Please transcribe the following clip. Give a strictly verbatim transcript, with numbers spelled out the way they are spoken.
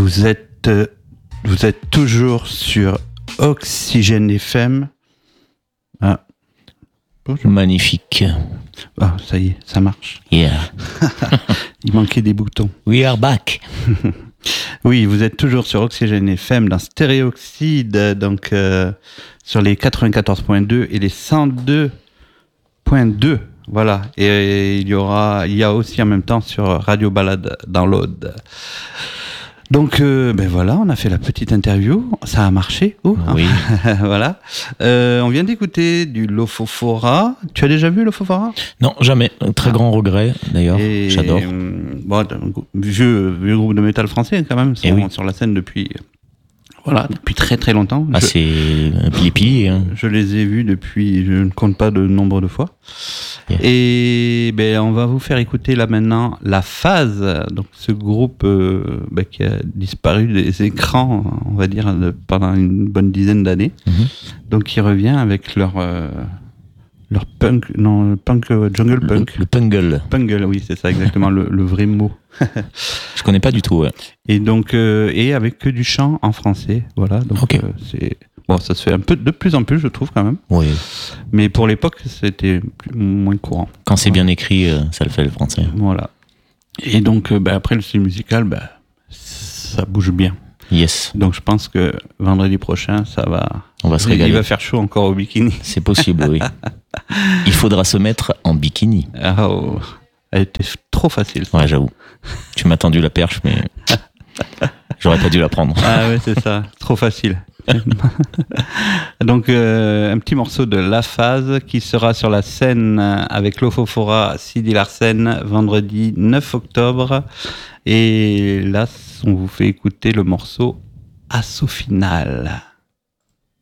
Vous êtes, euh, vous êtes toujours sur Oxygène F M. Ah. Bonjour. Magnifique. Ah, ça y est, ça marche. Yeah. Il manquait des boutons. We are back. Oui, vous êtes toujours sur Oxygène F M dans Stéréoxyde, donc euh, sur les quatre-vingt-quatorze virgule deux et les cent deux virgule deux. Voilà. Et, et il y aura, il y a aussi en même temps sur Radio Balade dans l'Aude. Donc, euh, ben voilà, on a fait la petite interview, ça a marché. Oh, oui. Voilà. Euh, on vient d'écouter du Lofofora. Tu as déjà vu Lofofora ? Non, jamais. Très grand regret, d'ailleurs. Et, J'adore. Euh, bon, vieux, vieux groupe de métal français, quand même. Ils sont oui. sur la scène depuis, voilà, depuis très très longtemps. Ah, je, c'est pili-pili. Hein. Je les ai vus depuis, je ne compte pas de nombre de fois. Yeah. Et ben, on va vous faire écouter là maintenant La Phase, donc ce groupe euh, ben, qui a disparu des écrans, on va dire, de, pendant une bonne dizaine d'années. Mm-hmm. Donc qui revient avec leur euh, leur punk, non, punk, euh, jungle punk. Le, le pungle. Pungle, oui, c'est ça exactement le, le vrai mot. Je connais pas du tout. Ouais. Et donc euh, et avec que du chant en français, voilà. Donc okay. euh, c'est bon, ça se fait un peu de plus en plus, je trouve quand même. Oui. Mais pour l'époque, c'était plus, moins courant. Quand c'est bien écrit, euh, ça le fait le français. Voilà. Et donc euh, bah, après le style musical, bah, ça bouge bien. Yes. Donc je pense que vendredi prochain, ça va. On va se régaler. Il va faire chaud encore au bikini. C'est possible, oui. Il faudra se mettre en bikini. Ah, oh. Elle était trop facile. Ça. Ouais, j'avoue. Tu m'as tendu la perche, mais j'aurais pas dû la prendre. Ah ouais, c'est ça. Trop facile. Donc euh, un petit morceau de La Phase qui sera sur la scène avec Lofofora, Sidi Larsen, vendredi neuf octobre. Et là, on vous fait écouter le morceau Assaut final.